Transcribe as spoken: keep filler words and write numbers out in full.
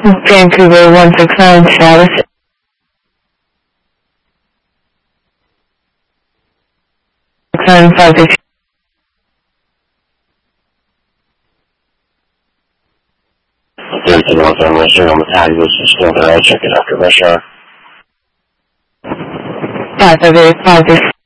Vancouver one six nine status. nine five six. thirteen one seven Rush Hour, I'm a tag, this is still there, I'll check it after Rush Hour. five five eight five six.